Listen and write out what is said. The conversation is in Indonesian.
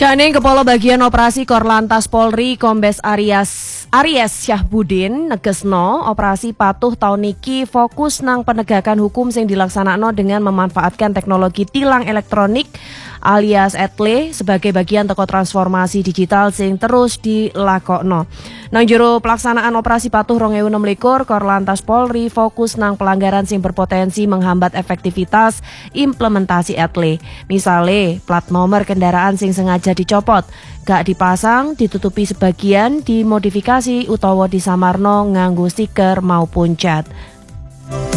Jane Kepala Bagian Operasi Korlantas Polri Kombes Aries Syahbudin negesno operasi patuh tahun niki fokus nang penegakan hukum sing dilaksanakno dengan memanfaatkan teknologi tilang elektronik alias ETLE sebagai bagian teko transformasi digital sing terus dilakokno. Nang jero pelaksanaan operasi patuh 2026 Korlantas Polri fokus nang pelanggaran sing berpotensi menghambat efektivitas implementasi ETLE. Misale plat nomor kendaraan sing sengaja dicopot, gak dipasang, ditutupi sebagian, dimodifikasi utawa disamarno nganggo stiker maupun cat.